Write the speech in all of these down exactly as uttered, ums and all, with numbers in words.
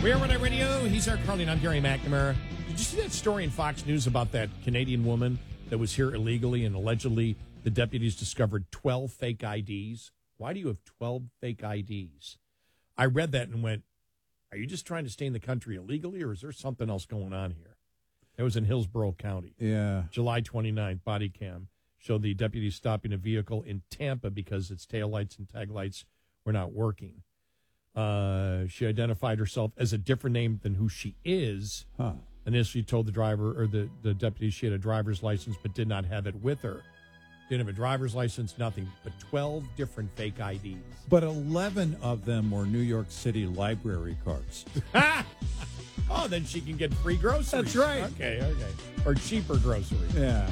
We are Red Eye Radio. He's our Carly, and I'm Gary McNamara. Did you see that story in Fox News about that Canadian woman that was here illegally and allegedly the deputies discovered twelve fake I Ds? Why do you have twelve fake I Ds? I read that and went, are you just trying to stay in the country illegally, or is there something else going on here? It was in Hillsborough County. Yeah. July twenty-ninth, body cam showed the deputies stopping a vehicle in Tampa because its taillights and taillights were not working. Uh, she identified herself as a different name than who she is. Huh. Initially told the driver or the, the deputy she had a driver's license but did not have it with her. Didn't have a driver's license, nothing, but twelve different fake I Ds. But eleven of them were New York City library cards. Oh, then she can get free groceries. That's right. Okay, okay. Or cheaper groceries. Yeah.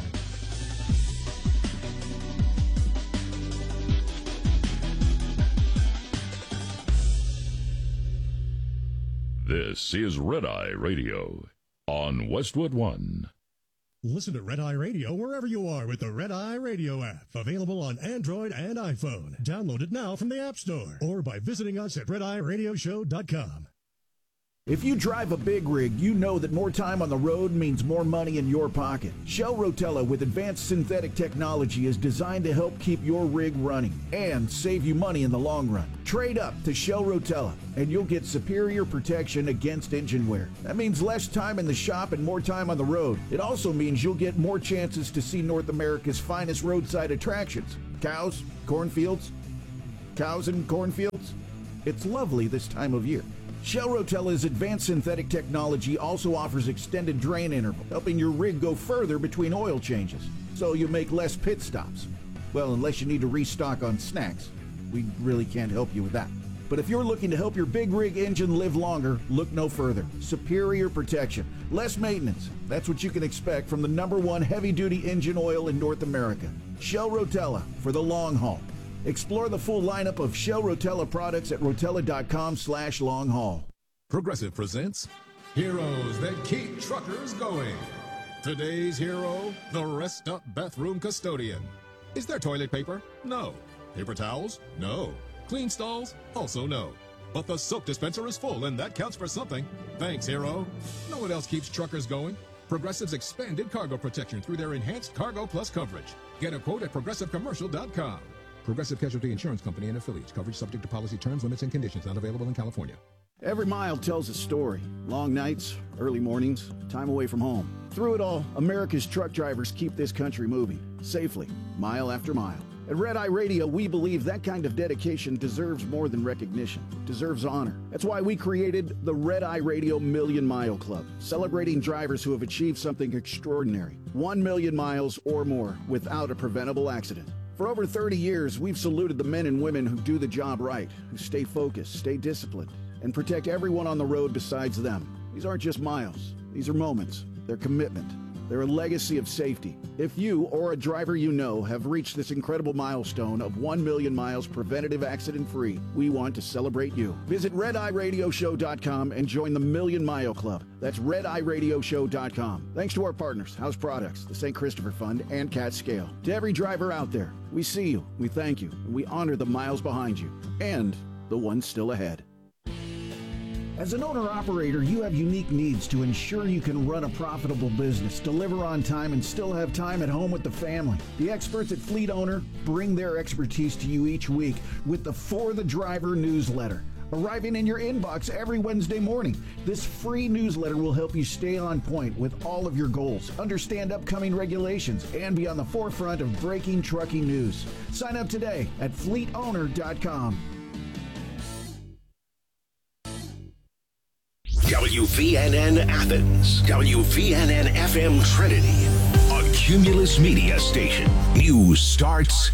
This is Red Eye Radio on Westwood One. Listen to Red Eye Radio wherever you are with the Red Eye Radio app. Available on Android and iPhone. Download it now from the App Store or by visiting us at red eye radio show dot com. If you drive a big rig, you know that more time on the road means more money in your pocket. Shell Rotella with advanced synthetic technology is designed to help keep your rig running and save you money in the long run. Trade up to Shell Rotella and you'll get superior protection against engine wear. That means less time in the shop and more time on the road. It also means you'll get more chances to see North America's finest roadside attractions. Cows, cornfields, cows and cornfields. It's lovely this time of year. Shell Rotella's advanced synthetic technology also offers extended drain interval, helping your rig go further between oil changes, so you make less pit stops. Well, unless you need to restock on snacks. We really can't help you with that. But if you're looking to help your big rig engine live longer, look no further. Superior protection, less maintenance. That's what you can expect from the number one heavy-duty engine oil in North America. Shell Rotella for the long haul. Explore the full lineup of Shell Rotella products at rotella.com slash long haul. Progressive presents Heroes That Keep Truckers Going. Today's hero, the Rest Up Bathroom Custodian. Is there toilet paper? No. Paper towels? No. Clean stalls? Also no. But the soap dispenser is full, and that counts for something. Thanks, hero. Know what else keeps truckers going? Progressive's expanded cargo protection through their enhanced Cargo Plus coverage. Get a quote at progressive commercial dot com. Progressive Casualty Insurance Company and affiliates. Coverage subject to policy terms, limits, and conditions. Not available in California. Every mile tells a story. Long nights, early mornings, time away from home. Through it all, America's truck drivers keep this country moving, safely, mile after mile. At Red Eye Radio, we believe that kind of dedication deserves more than recognition, deserves honor. That's why we created the Red Eye Radio Million Mile Club, celebrating drivers who have achieved something extraordinary. One million miles or more without a preventable accident. For over thirty years, we've saluted the men and women who do the job right, who stay focused, stay disciplined, and protect everyone on the road besides them. These aren't just miles. These are moments. They're commitment. They're a legacy of safety. If you or a driver you know have reached this incredible milestone of one million miles preventative accident-free, we want to celebrate you. Visit red eye radio show dot com and join the Million Mile Club. That's red eye radio show dot com. Thanks to our partners, House Products, the Saint Christopher Fund, and Cat Scale. To every driver out there, we see you, we thank you, and we honor the miles behind you, and the ones still ahead. As an owner-operator, you have unique needs to ensure you can run a profitable business, deliver on time, and still have time at home with the family. The experts at Fleet Owner bring their expertise to you each week with the For the Driver newsletter, arriving in your inbox every Wednesday morning. This free newsletter will help you stay on point with all of your goals, understand upcoming regulations, and be on the forefront of breaking trucking news. Sign up today at fleet owner dot com. W V N N Athens, W V N N F M Trinity, a Cumulus Media station. News starts.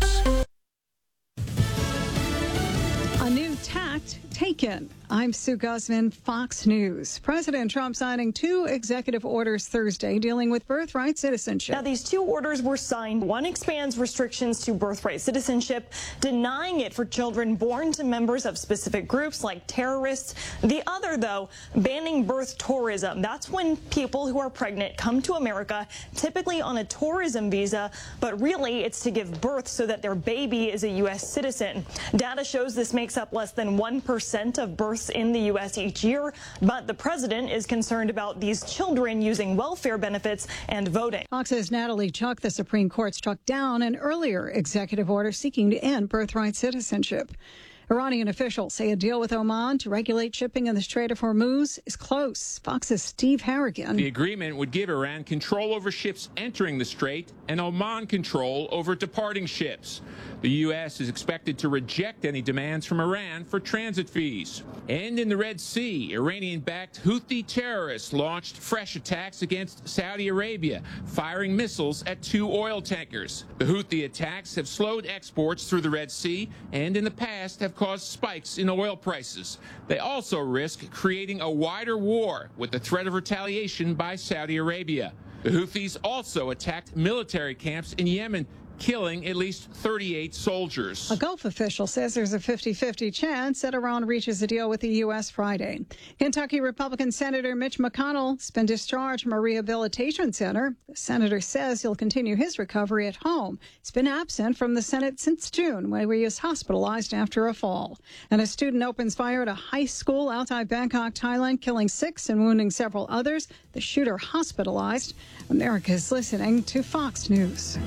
A new tact taken. I'm Sue Guzman, Fox News. President Trump signing two executive orders Thursday dealing with birthright citizenship. Now, these two orders were signed. One expands restrictions to birthright citizenship, denying it for children born to members of specific groups like terrorists. The other, though, banning birth tourism. That's when people who are pregnant come to America, typically on a tourism visa, but really it's to give birth so that their baby is a U S citizen. Data shows this makes up less than one percent percent of births in the U S each year, but the president is concerned about these children using welfare benefits and voting. Fox's Natalie Chuck, the Supreme Court struck down an earlier executive order seeking to end birthright citizenship. Iranian officials say a deal with Oman to regulate shipping in the Strait of Hormuz is close. Fox's Steve Harrigan. The agreement would give Iran control over ships entering the strait and Oman control over departing ships. The U S is expected to reject any demands from Iran for transit fees. And in the Red Sea, Iranian-backed Houthi terrorists launched fresh attacks against Saudi Arabia, firing missiles at two oil tankers. The Houthi attacks have slowed exports through the Red Sea and in the past have caused spikes in oil prices. They also risk creating a wider war with the threat of retaliation by Saudi Arabia. The Houthis also attacked military camps in Yemen, killing at least thirty-eight soldiers. A Gulf official says there's a fifty-fifty chance that Iran reaches a deal with the U S Friday. Kentucky Republican Senator Mitch McConnell has been discharged from a rehabilitation center. The senator says he'll continue his recovery at home. He's been absent from the Senate since June, when he was hospitalized after a fall. And a student opens fire at a high school outside Bangkok, Thailand, killing six and wounding several others. The shooter hospitalized. America's listening to Fox News.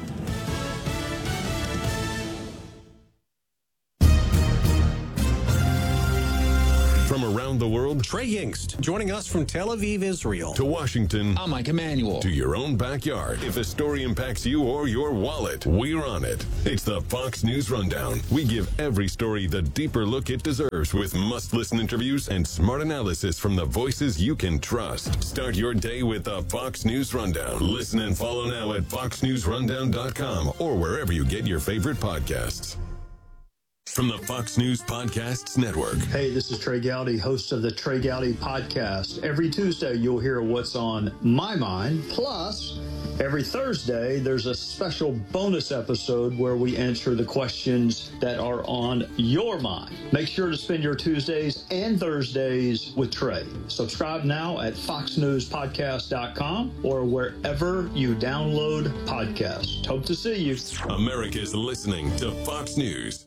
From around the world, Trey Yingst, joining us from Tel Aviv, Israel. To Washington. I'm Mike Emanuel. To your own backyard. If a story impacts you or your wallet, we're on it. It's the Fox News Rundown. We give every story the deeper look it deserves with must-listen interviews and smart analysis from the voices you can trust. Start your day with the Fox News Rundown. Listen and follow now at fox news rundown dot com or wherever you get your favorite podcasts. From the Fox News Podcasts Network. Hey, this is Trey Gowdy, host of the Trey Gowdy Podcast. Every Tuesday, you'll hear what's on my mind. Plus, every Thursday, there's a special bonus episode where we answer the questions that are on your mind. Make sure to spend your Tuesdays and Thursdays with Trey. Subscribe now at fox news podcast dot com or wherever you download podcasts. Hope to see you. America's listening to Fox News.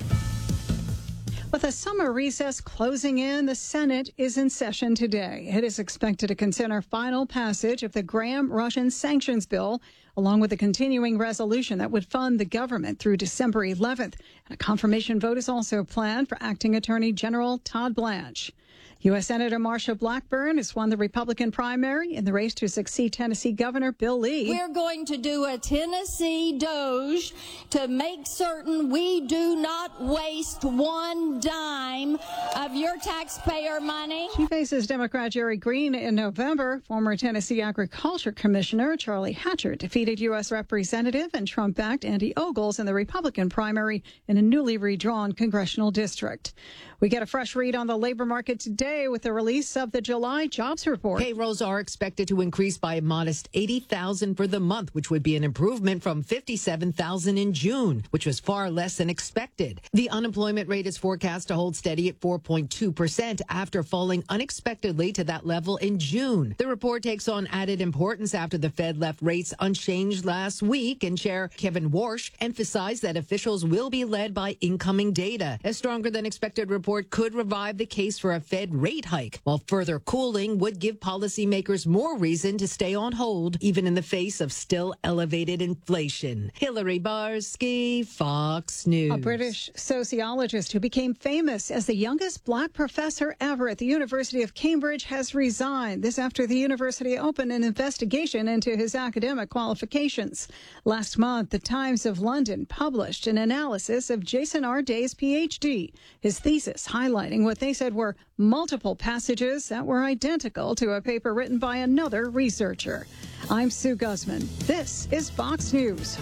With a summer recess closing in, the Senate is in session today. It is expected to consider final passage of the Graham-Russian sanctions bill, along with a continuing resolution that would fund the government through December eleventh. And a confirmation vote is also planned for Acting Attorney General Todd Blanche. U S. Senator Marsha Blackburn has won the Republican primary in the race to succeed Tennessee Governor Bill Lee. We're going to do a Tennessee Doge to make certain we do not waste one dime of your taxpayer money. She faces Democrat Jerry Green in November. Former Tennessee Agriculture Commissioner Charlie Hatcher defeated U S. Representative and Trump-backed Andy Ogles in the Republican primary in a newly redrawn congressional district. We get a fresh read on the labor market today with the release of the July jobs report. Payrolls are expected to increase by a modest eighty thousand for the month, which would be an improvement from fifty-seven thousand in June, which was far less than expected. The unemployment rate is forecast to hold steady at four point two percent after falling unexpectedly to that level in June. The report takes on added importance after the Fed left rates unchanged last week, and Chair Kevin Warsh emphasized that officials will be led by incoming data. A stronger than expected report could revive the case for a Fed rate hike, while further cooling would give policymakers more reason to stay on hold, even in the face of still elevated inflation. Hillary Barsky, Fox News. A British sociologist who became famous as the youngest black professor ever at the University of Cambridge has resigned. This after the university opened an investigation into his academic qualifications. Last month, the Times of London published an analysis of Jason R. Day's P H D, his thesis highlighting what they said were multiple passages that were identical to a paper written by another researcher. I'm Sue Guzman. This is Fox News.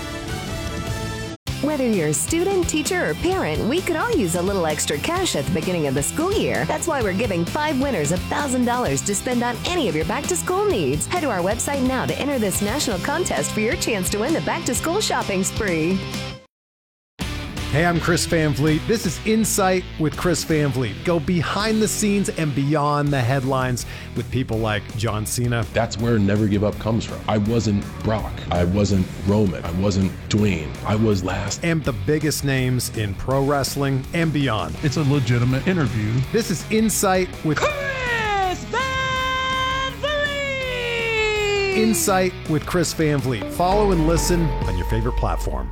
Whether you're a student, teacher, or parent, we could all use a little extra cash at the beginning of the school year. That's why we're giving five winners one thousand dollars to spend on any of your back-to-school needs. Head to our website now to enter this national contest for your chance to win the back-to-school shopping spree. Hey, I'm Chris Van Vliet. This is Insight with Chris Van Vliet. Go behind the scenes and beyond the headlines with people like John Cena. That's where Never Give Up comes from. I wasn't Brock. I wasn't Roman. I wasn't Dwayne. I was last. And the biggest names in pro wrestling and beyond. It's a legitimate interview. This is Insight with Chris Van Vliet. Insight with Chris Van Vliet. Follow and listen on your favorite platform.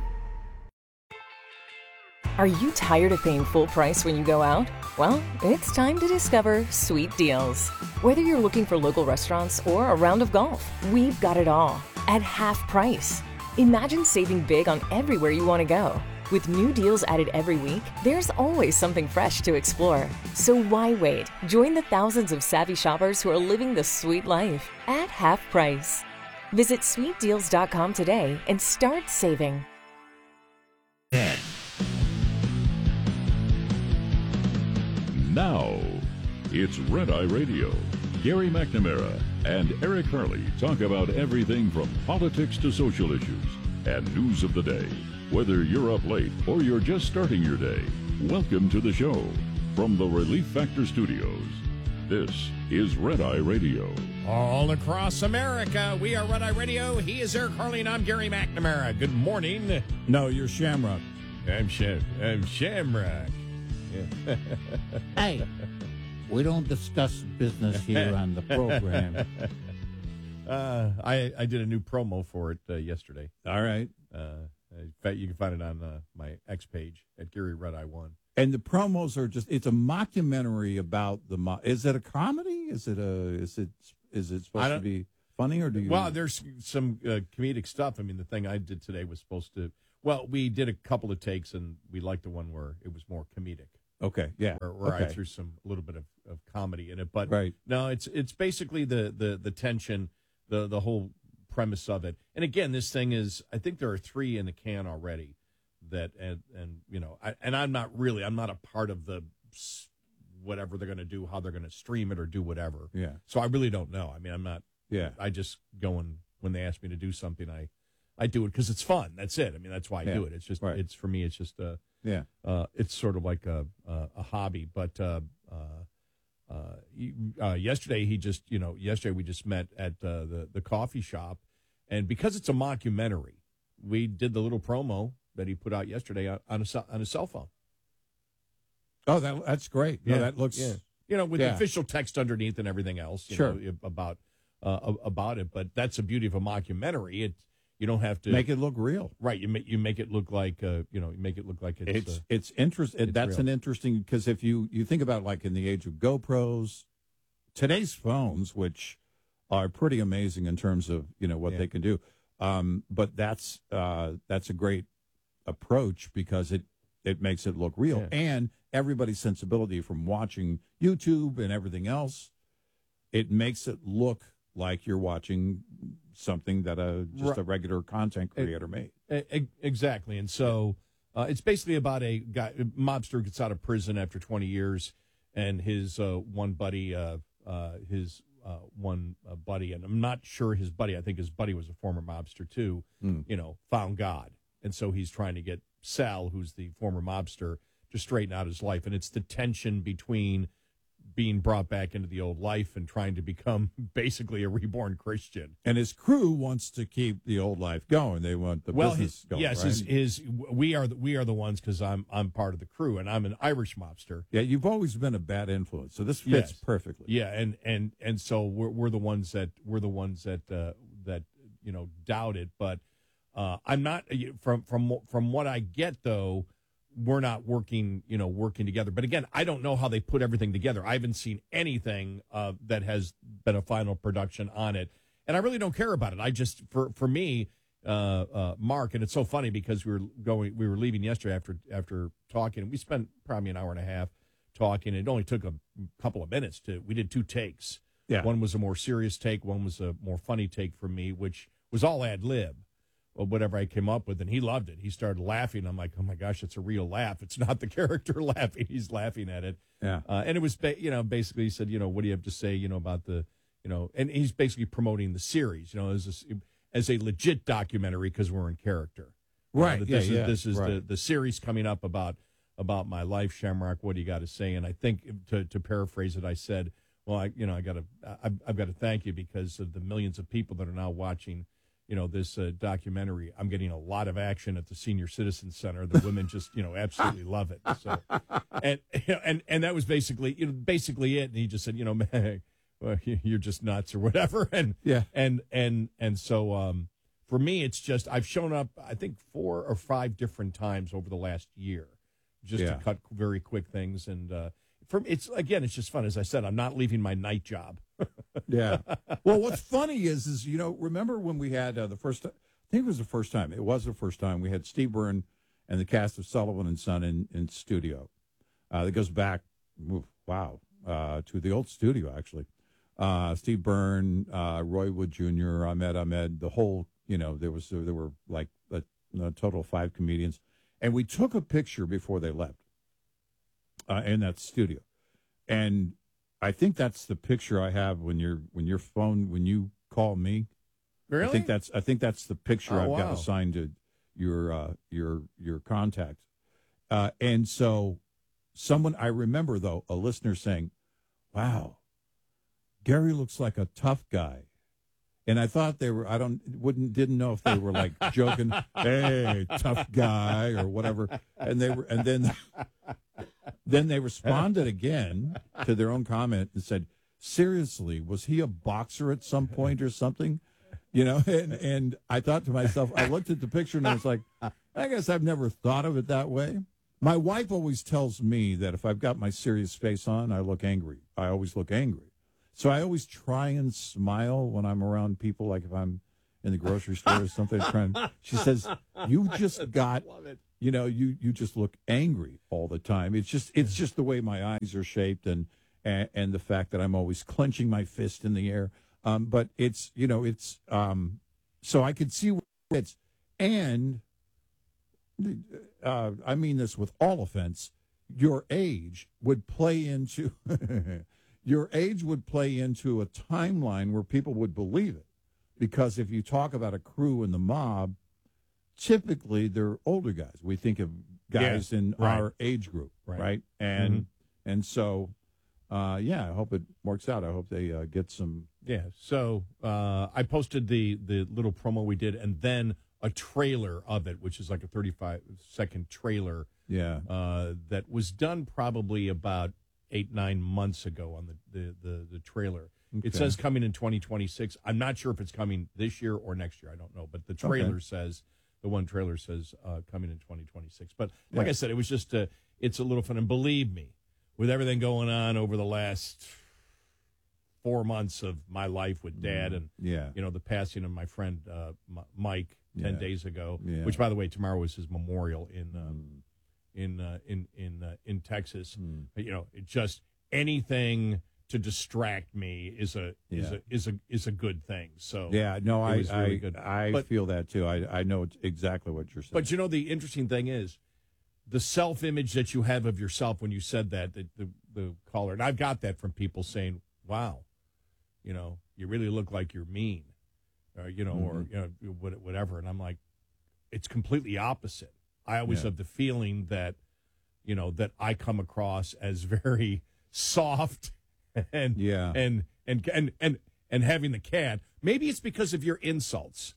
Are you tired of paying full price when you go out? Well, it's time to discover Sweet Deals. Whether you're looking for local restaurants or a round of golf, we've got it all at half price. Imagine saving big on everywhere you want to go. With new deals added every week, there's always something fresh to explore. So why wait? Join the thousands of savvy shoppers who are living the sweet life at half price. Visit sweet deals dot com today and start saving. Now, it's Red Eye Radio. Gary McNamara and Eric Harley talk about everything from politics to social issues and news of the day. Whether you're up late or you're just starting your day, welcome to the show. From the Relief Factor Studios, this is Red Eye Radio. All across America, we are Red Eye Radio. He is Eric Harley, and I'm Gary McNamara. Good morning. No, you're Shamrock. I'm, Sham- I'm Shamrock. Yeah. Hey, we don't discuss business here on the program. Uh, I, I did a new promo for it uh, yesterday. All right. Uh, in fact, you can find it on uh, my X page at Gary Red Eye One. And the promos are just, it's a mockumentary about the, mo- is it a comedy? Is it a, is it, is it supposed to be funny or do you? Well, there's some uh, comedic stuff. I mean, the thing I did today was supposed to, well, we did a couple of takes and we liked the one where it was more comedic. Okay, yeah. Where, where okay. I threw some, a little bit of, of comedy in it. But right. no, it's, it's basically the, the, the tension, the, the whole premise of it. And again, this thing is, I think there are three in the can already. That and and you know I, and I'm not really I'm not a part of the whatever they're going to do, how they're going to stream it or do whatever. Yeah. So I really don't know. I mean, I'm not. Yeah. I just go and when they ask me to do something, I I do it because it's fun. That's it. I mean, that's why I yeah. do it. It's just right. it's for me. It's just a yeah. Uh, it's sort of like a a, a hobby. But uh, uh, uh, uh, yesterday he just you know yesterday we just met at uh, the the coffee shop, and because it's a mockumentary, we did the little promo that he put out yesterday on, on a on a cell phone. Oh, that that's great. No, yeah, that looks yeah. you know with yeah. official text underneath and everything else. You sure. know, about uh, about it, but that's the beauty of a mockumentary. It you don't have to make it look real, right? You make you make it look like uh, you know you make it look like it's it's uh, it's interesting. That's real. an interesting because if you you think about like in the age of GoPros, today's phones, which are pretty amazing in terms of you know what Yeah. they can do, um, but that's uh, that's a great approach because it it makes it look real Yeah. and everybody's sensibility from watching YouTube and everything else, it makes it look like you're watching something that a just Right. a regular content creator made. E- e- exactly, and so uh, it's basically about a guy a mobster gets out of prison after twenty years, and his uh, one buddy, uh, uh, his uh, one uh, buddy, and I'm not sure his buddy. I think his buddy was a former mobster too. Mm. You know, found God. And so he's trying to get Sal, who's the former mobster, to straighten out his life. And it's the tension between being brought back into the old life and trying to become basically a reborn Christian. And his crew wants to keep the old life going. They want the well, business his, going. yes, right? his, his we are the, we are the ones because I'm I'm part of the crew and I'm an Irish mobster. Yeah, you've always been a bad influence, so this fits Yes. perfectly. Yeah, and and and so we're we're the ones that we're the ones that uh, that you know doubt it, but. Uh, I'm not from from from what I get though. We're not working, you know, working together. But again, I don't know how they put everything together. I haven't seen anything uh, that has been a final production on it, and I really don't care about it. I just for for me, uh, uh, Mark, and it's so funny because we were going, we were leaving yesterday after after talking. We spent probably an hour and a half talking. It only took a couple of minutes to. We did two takes. Yeah, one was a more serious take. One was a more funny take for me, which was all ad lib. Or whatever I came up with, and he loved it. He started laughing. I'm like, oh my gosh, it's a real laugh. It's not the character laughing; he's laughing at it. Yeah. Uh, and it was, ba- you know, basically he said, you know, what do you have to say, you know, about the, you know, and he's basically promoting the series, you know, as a, as a legit documentary because we're in character. You know, Right, that yeah, this yeah, is, this is right. the, the series coming up about about my life, Shamrock. What do you got to say? And I think, to, to paraphrase it, I said, well, I, you know, I got to, I've, I've got to thank you because of the millions of people that are now watching, you know, this uh, documentary. I'm getting a lot of action at the Senior Citizen Center. The women just, you know, absolutely love it. So, and you know, and and that was basically, you know, basically it. And he just said, you know, man, well, you're just nuts or whatever. And Yeah. and and and so um, for me, it's just I've shown up, I think, four or five different times over the last year, just Yeah. to cut very quick things. And uh, for it's again, it's just fun. As I said, I'm not leaving my night job. Yeah. Well, what's funny is, is you know, remember when we had uh, the first, I think it was the first time, it was the first time, we had Steve Byrne and the cast of Sullivan and Son in, in studio. Uh, that goes back, oof, wow, uh, to the old studio, actually. Uh, Steve Byrne, uh, Roy Wood Junior, Ahmed Ahmed, the whole, you know, there was there were like a, a total of five comedians. And we took a picture before they left uh, in that studio. And I think that's the picture I have when you're when your phone when you call me. Really? I think that's I think that's the picture Oh, I've wow. got assigned to your uh, your your contact. Uh, and so someone I remember though a listener saying, "Wow, Gary looks like a tough guy." And I thought they were I don't wouldn't didn't know if they were like joking, "Hey, tough guy" or whatever. And they were and then Then they responded again to their own comment and said, "Seriously, was he a boxer at some point or something?" You know, and, and I thought to myself, I looked at the picture and I was like, I guess I've never thought of it that way. My wife always tells me that if I've got my serious face on, I look angry. I always look angry. So I always try and smile when I'm around people, like if I'm in the grocery store or something. Trying, she says, "You just got, you know, you you just look angry all the time." It's just it's just the way my eyes are shaped, and and, and the fact that I'm always clenching my fist in the air. Um, but it's you know it's um, so I could see where it's and uh, I mean this with all offense. Your age would play into your age would play into a timeline where people would believe it. Because if you talk about a crew in the mob, typically they're older guys. We think of guys Yeah, in right. our age group, Right. right? And and so, uh, yeah, I hope it works out. I hope they uh, get some. Yeah. So uh, I posted the the little promo we did, and then a trailer of it, which is like a thirty-five second trailer. Yeah. Uh, that was done probably about eight nine months ago on the the the, the trailer. It Okay. says coming in twenty twenty-six. I'm not sure if it's coming this year or next year. I don't know. But the trailer Okay. says, the one trailer says uh, coming in twenty twenty-six. But like Yeah. I said, it was just, a, it's a little fun. And believe me, with everything going on over the last four months of my life with Dad and, Yeah. you know, the passing of my friend uh, M- Mike ten Yeah. days ago, Yeah. which, by the way, tomorrow is his memorial in um, in uh, in in uh, in Texas. But, you know, it just anything to distract me is a is Yeah. a is a is a good thing. So Yeah, no, it I was really I, good. I But- feel that too. I I know exactly what you're saying. But you know, the interesting thing is the self-image that you have of yourself when you said that, the, the, the caller, and I've got that from people saying, wow, you know, you really look like you're mean, or, you know, or Mhm. you know, what- whatever. And I'm like, it's completely opposite. I always Yeah. have the feeling that, you know, that I come across as very soft and, Yeah. and, and, and, and, and having the cat. Maybe it's because of your insults.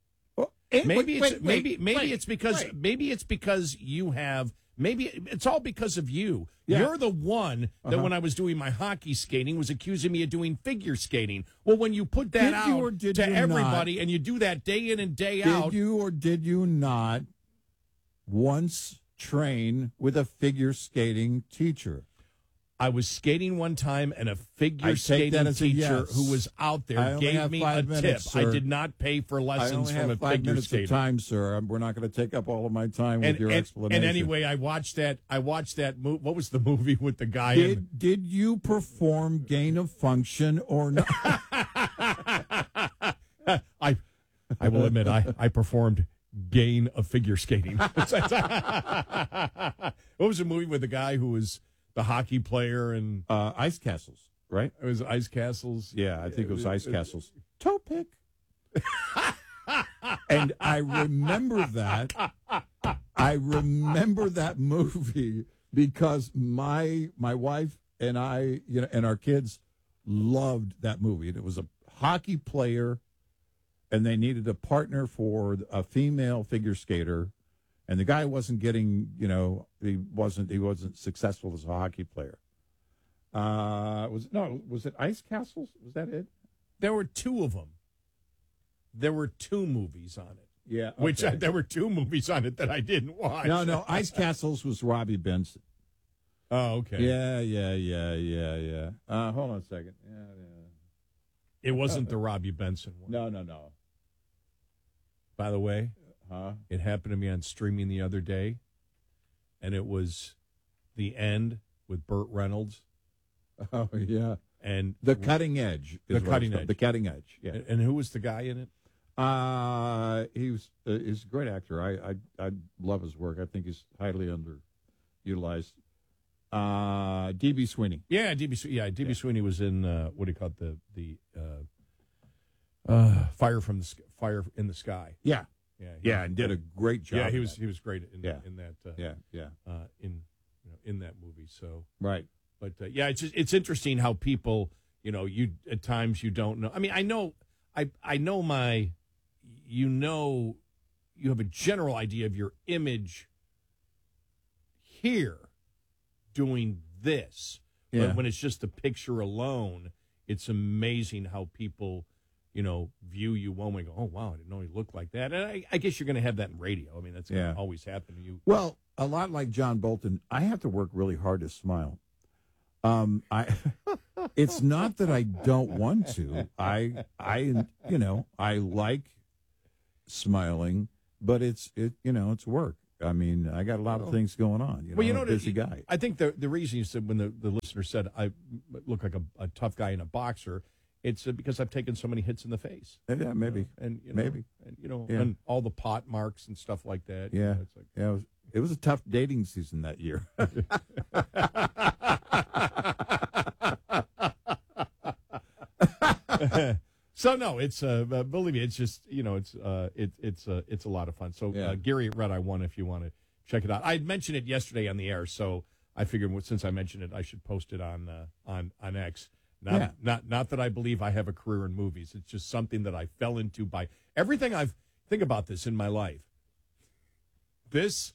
Eh, Maybe wait, it's wait, maybe wait, maybe wait, it's because wait. maybe it's because you have maybe it's all because of you. Yeah. You're the one that Uh-huh. when I was doing my hockey skating was accusing me of doing figure skating. Well, when you put that Did out you or did to you everybody not? and you do that day in and day Did out, you or did you not once train with a figure skating teacher? I was skating one time and a figure I take skating that as a teacher yes. who was out there I only gave have me five a minutes, tip. I sir. did not pay for I lessons only from have a five figure minutes skater. of time, sir. I'm- We're not going to take up all of my time with And, your and, explanation. and anyway, I watched that. I watched that movie. What was the movie with the guy? in, Did, did you perform gain of function or not? I I will admit I, I performed gain of figure skating. What was the movie with the guy who was the hockey player and uh, Ice Castles, right? It was Ice Castles. Yeah, I think it was Ice Castles. Toe pick. And I remember that. I remember that movie because my my wife and I, you know, and our kids loved that movie. And it was a hockey player, and they needed a partner for a female figure skater, and the guy wasn't getting, you know, he wasn't he wasn't successful as a hockey player. Uh, was no, was it Ice Castles? Was that it? There were two of them. There were two movies on it. Yeah, okay. Which I, there were two movies on it that I didn't watch. No, no, Ice Castles was Robbie Benson. Oh, okay. Yeah, yeah, yeah, yeah, yeah. Uh, hold on a second. Yeah, yeah. It wasn't the Robbie Benson one. No, no, no. By the way, huh? It happened to me on streaming the other day, and it was The End with Burt Reynolds. Oh, yeah. And The Cutting Edge. The Cutting Edge. The Cutting Edge, yeah. And, and who was the guy in it? Uh, he was uh, he's a great actor. I, I I love his work. I think he's highly underutilized. Uh, D B. Sweeney. Yeah, D B. Yeah, D B. Yeah. Sweeney was in uh, what do you call it? The the uh, uh, Fire from the Sk- Fire in the Sky. Yeah, yeah, yeah, and did a great job. Yeah, he was that. he was great in yeah. in that. Uh, yeah, yeah, uh, in you know, in that movie. So right, but uh, yeah, it's just, it's interesting how people, you know, you at times you don't know. I mean, I know, I I know my, you know, you have a general idea of your image here doing this. Yeah. But when it's just a picture alone, it's amazing how people, you know, view you one way and go, oh, wow, I didn't know he looked like that. And I, I guess you're going to have that in radio. I mean, that's going to Yeah. always happen to you. Well, a lot like John Bolton, I have to work really hard to smile. Um, I, it's not that I don't want to. I, I, you know, I like smiling, but it's, it, you know, it's work. I mean, I got a lot of things going on. You know, Well, you know, I'm a busy guy. I think the the reason you said when the, the listener said I look like a, a tough guy in a boxer, it's uh, because I've taken so many hits in the face. Yeah, maybe, uh, and you know, maybe, and you know, yeah. and all the pot marks and stuff like that. Yeah, you know, it's like, yeah. It was, it was a tough dating season that year. So no, it's uh, uh, believe me, it's just you know, it's uh, it, it's uh, it's a lot of fun. So Yeah. uh, Gary at Red Eye One, if you want to check it out, I had mentioned it yesterday on the air, so I figured since I mentioned it, I should post it on uh, on on X. Not Yeah. not not that I believe I have a career in movies. It's just something that I fell into by everything I've think about this in my life. This,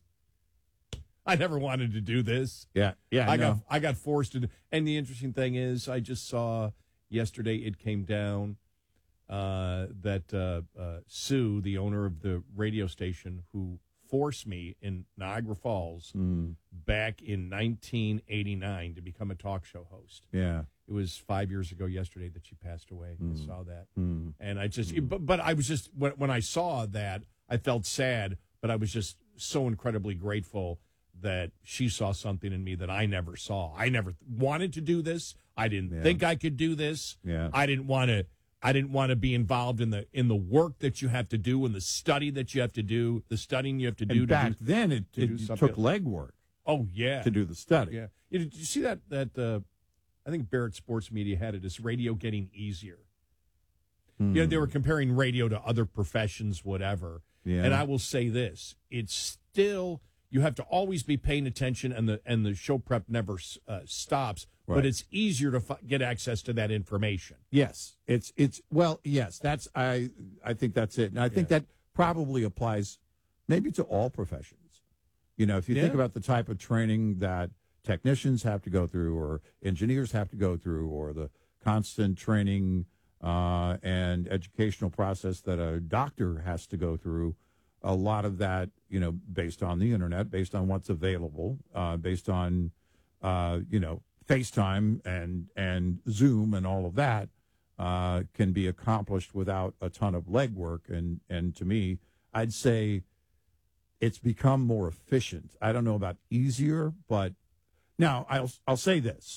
I never wanted to do this. Yeah, yeah. I no. got I got forced to. Do, and the interesting thing is, I just saw yesterday it came down. Uh, that uh, uh, Sue, the owner of the radio station, who forced me in Niagara Falls Mm. back in nineteen eighty-nine to become a talk show host. Yeah. It was five years ago yesterday that she passed away. I saw that. Mm. And I just, but, but I was just, when, when I saw that, I felt sad, but I was just so incredibly grateful that she saw something in me that I never saw. I never wanted to do this. I didn't Yeah. think I could do this. Yeah. I didn't want to. I didn't want to be involved in the in the work that you have to do and the study that you have to do, the studying you have to do. And to back do, then, it, to it do something took else. legwork. Oh yeah, to do the study. Yeah. You know, did you see that? That uh, I think Barrett Sports Media had it as radio getting easier. Hmm. You know, they were comparing radio to other professions, whatever. Yeah. And I will say this: it's still, you have to always be paying attention, and the and the show prep never uh, stops. Right. But it's easier to f- get access to that information. Yes, it's it's well, yes, that's I I think that's it, and I think that probably applies maybe to all professions. You know, if you think Yeah. about the type of training that technicians have to go through, or engineers have to go through, or the constant training uh, and educational process that a doctor has to go through, a lot of that, you know, based on the internet, based on what's available, uh, based on, uh, you know, FaceTime and and Zoom and all of that uh, can be accomplished without a ton of legwork. And and to me, I'd say it's become more efficient. I don't know about easier, but now I'll I'll say this.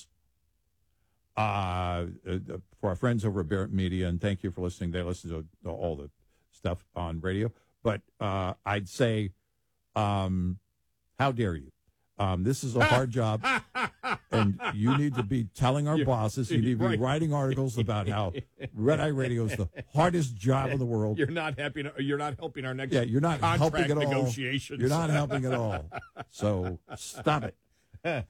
Uh, uh, for our friends over at Barrett Media, and thank you for listening. They listen to, to all the stuff on radio. But uh, I'd say, um, how dare you? Um, this is a hard job, and you need to be telling our You're- bosses, you need to be right. writing articles about how Red Eye Radio is the hardest job in the world. You're not happy. You're not helping our next. Yeah, you're not contract helping at all. negotiations. You're not helping at all. So stop it.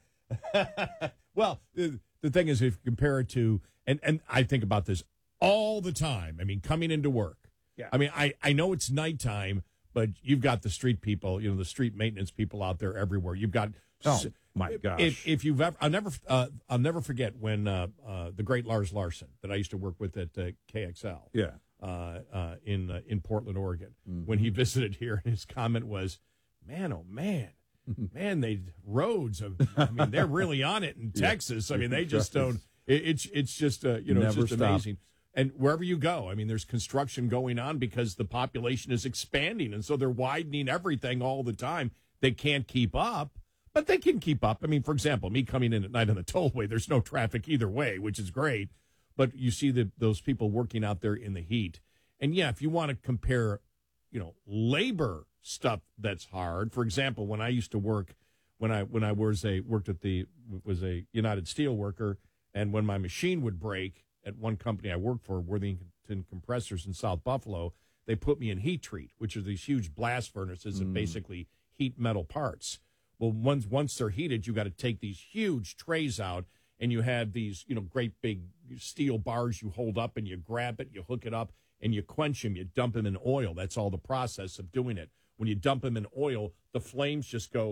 Well, the, the thing is, if you compare it to, and, and I think about this all the time. I mean, coming into work. Yeah. I mean, I, I know it's nighttime, but you've got the street people, you know, the street maintenance people out there everywhere. You've got. Oh, my gosh. If, if you've ever, I'll never, uh, I'll never forget when uh, uh, the great Lars Larson that I used to work with at uh, K X L. Yeah. Uh, uh, in uh, in Portland, Oregon, Mm-hmm. when he visited here, and his comment was, "Man, oh man, man, they roads. Of, I mean, they're really on it in Yeah. Texas. I mean, they just don't. It, it's it's just uh, you know, Never it's just stop. amazing. And wherever you go, I mean, there's construction going on because the population is expanding, and so they're widening everything all the time. They can't keep up, but they can keep up. I mean, for example, me coming in at night on the tollway, there's no traffic either way, which is great. But you see the, those people working out there in the heat. And, yeah, if you want to compare, you know, labor stuff that's hard. For example, when I used to work, when I when I was a worked at the was a United Steel worker, and when my machine would break at one company I worked for, Worthington Compressors in South Buffalo, they put me in heat treat, which are these huge blast furnaces that basically heat metal parts. Well, once once they're heated, you got to take these huge trays out, and you have these, you know, great big steel bars you hold up, and you grab it, you hook it up, and you quench them. You dump them in oil. That's all the process of doing it. When you dump them in oil, the flames just go.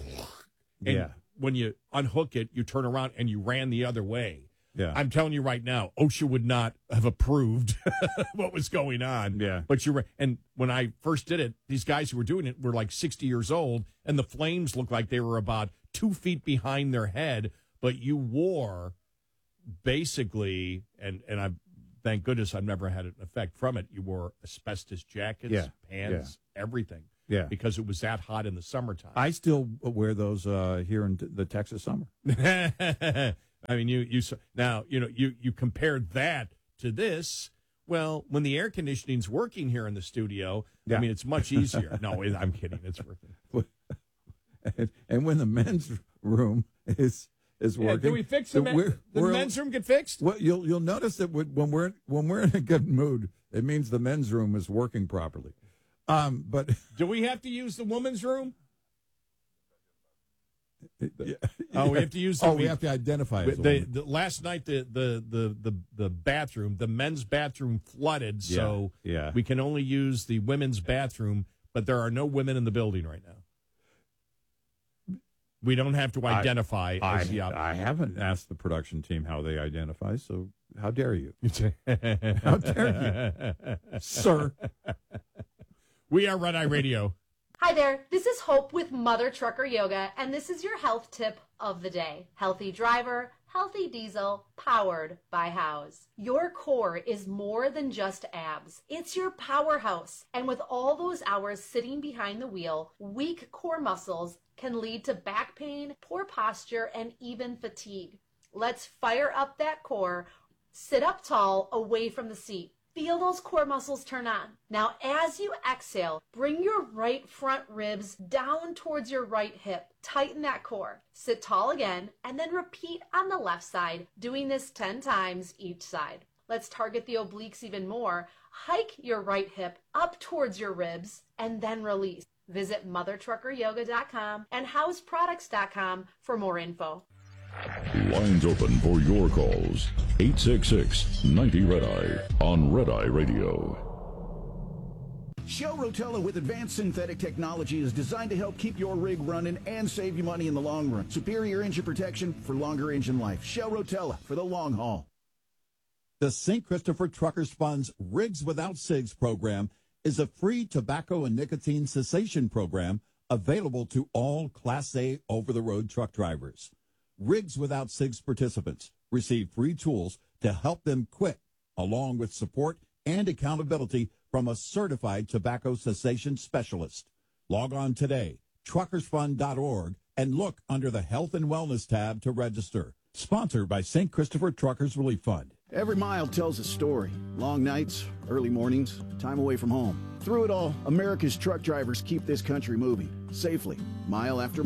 And Yeah. when you unhook it, you turn around and you ran the other way. Yeah. I'm telling you right now, OSHA would not have approved what was going on. Yeah. But you're right. And when I first did it, these guys who were doing it were like sixty years old, and the flames looked like they were about two feet behind their head. But you wore basically, and, and I thank goodness I've never had an effect from it. You wore asbestos jackets, Yeah. pants, everything. Yeah. Because it was that hot in the summertime. I still wear those uh, here in t- the Texas summer. I mean, you you now you know you you compare that to this. Well, when the air conditioning's working here in the studio, Yeah. I mean, it's much easier. No, it, I'm kidding. It's working. and, and when the men's room is is Yeah, working, do we fix the, so men, we're- did the we're- men's room get fixed? Well, you'll you'll notice that when we're when we're in a good mood, it means the men's room is working properly. Um, but Do we have to use the women's room? yeah, Oh, we have to use. The, oh, we have to identify as a the, woman. the, last night, the, the the the the bathroom, the men's bathroom flooded, so Yeah, yeah. we can only use the women's bathroom. But there are no women in the building right now. We don't have to identify I, as the I, out- I haven't asked the production team how they identify, so how dare you? How dare you, sir? We are Red Eye Radio. Hi there, this is Hope with Mother Trucker Yoga, and this is your health tip of the day. Healthy driver, healthy diesel, powered by House. Your core is more than just abs. It's your powerhouse. And with all those hours sitting behind the wheel, weak core muscles can lead to back pain, poor posture, and even fatigue. Let's fire up that core. Sit up tall, away from the seat. Feel those core muscles turn on. Now, as you exhale, bring your right front ribs down towards your right hip. Tighten that core. Sit tall again, and then repeat on the left side, doing this ten times each side. Let's target the obliques even more. Hike your right hip up towards your ribs, and then release. Visit mother trucker yoga dot com and house products dot com for more info. Lines open for your calls. eight six six, ninety, Red Eye on Red Eye Radio. Shell Rotella with advanced synthetic technology is designed to help keep your rig running and save you money in the long run. Superior engine protection for longer engine life. Shell Rotella for the long haul. The Saint Christopher Truckers Fund's Rigs Without Cigs program is a free tobacco and nicotine cessation program available to all Class A over-the-road truck drivers. Rigs Without Cigs participants receive free tools to help them quit, along with support and accountability from a certified tobacco cessation specialist. Log on today, truckers fund dot org, and look under the Health and Wellness tab to register. Sponsored by Saint Christopher Truckers Relief Fund. Every mile tells a story. Long nights, early mornings, time away from home. Through it all, America's truck drivers keep this country moving safely, mile after mile.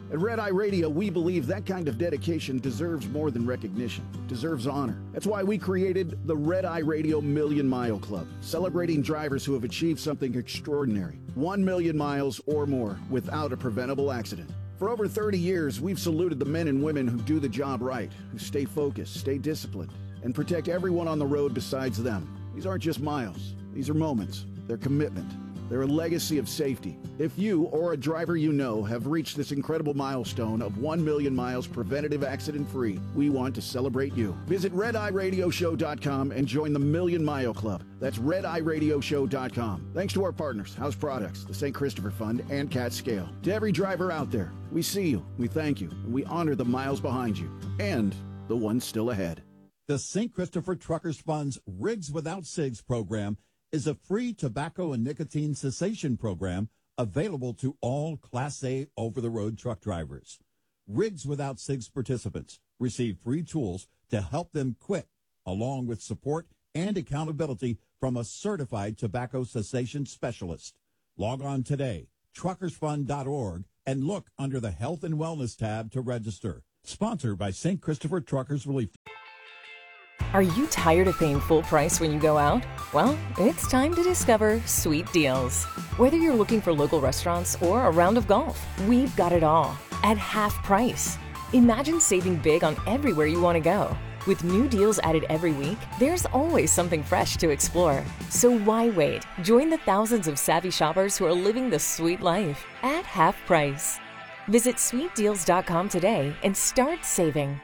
At Red Eye Radio, we believe that kind of dedication deserves more than recognition. It deserves honor. That's why we created the Red Eye Radio Million Mile Club, celebrating drivers who have achieved something extraordinary. One million miles or more without a preventable accident. For over thirty years, we've saluted the men and women who do the job right, who stay focused, stay disciplined, and protect everyone on the road besides them. These aren't just miles. These are moments. They're commitment. They're a legacy of safety. If you or a driver you know have reached this incredible milestone of one million miles preventative accident-free, we want to celebrate you. Visit red eye radio show dot com and join the Million Mile Club. That's red eye radio show dot com. Thanks to our partners, House Products, the Saint Christopher Fund, and Cat Scale. To every driver out there, we see you, we thank you, and we honor the miles behind you, and the ones still ahead. The Saint Christopher Truckers Fund's Rigs Without Cigs program is a free tobacco and nicotine cessation program available to all Class A over-the-road truck drivers. Rigs Without Cigs participants receive free tools to help them quit, along with support and accountability from a certified tobacco cessation specialist. Log on today, truckers fund dot org, and look under the Health and Wellness tab to register. Sponsored by Saint Christopher Truckers Relief. Are you tired of paying full price when you go out? Well, it's time to discover Sweet Deals. Whether you're looking for local restaurants or a round of golf, we've got it all at half price. Imagine saving big on everywhere you want to go. With new deals added every week, there's always something fresh to explore. So why wait? Join the thousands of savvy shoppers who are living the sweet life at half price. Visit sweet deals dot com today and start saving.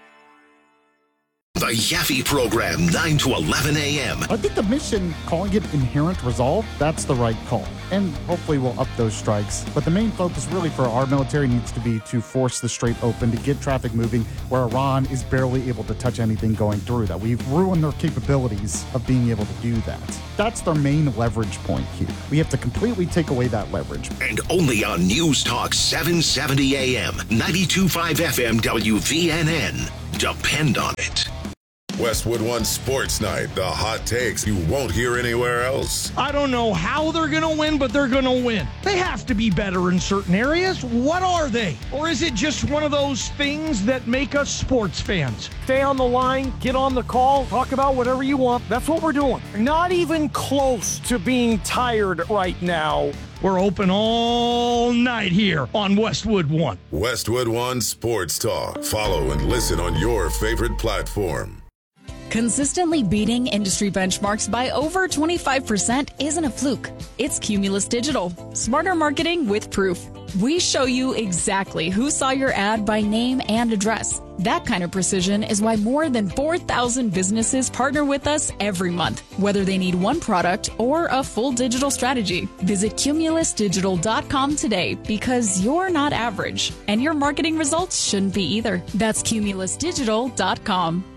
The Yaffe Program, nine to eleven a.m. I think the mission, calling it Inherent Resolve, that's the right call. And hopefully we'll up those strikes. But the main focus really for our military needs to be to force the Strait open, to get traffic moving where Iran is barely able to touch anything going through that. We've ruined their capabilities of being able to do that. That's their main leverage point here. We have to completely take away that leverage. And only on News Talk seven seventy a.m., ninety-two point five F M W V N N. Depend on it. Westwood One Sports Night, the hot takes you won't hear anywhere else. I don't know how they're going to win, but they're going to win. They have to be better in certain areas. What are they? Or is it just one of those things that make us sports fans? Stay on the line, get on the call, talk about whatever you want. That's what we're doing. Not even close to being tired right now. We're open all night here on Westwood One. Westwood One Sports Talk. Follow and listen on your favorite platform. Consistently beating industry benchmarks by over twenty-five percent isn't a fluke. It's Cumulus Digital. Smarter marketing with proof. We show you exactly who saw your ad by name and address. That kind of precision is why more than four thousand businesses partner with us every month, whether they need one product or a full digital strategy. Visit cumulus digital dot com today because you're not average, and your marketing results shouldn't be either. That's cumulus digital dot com.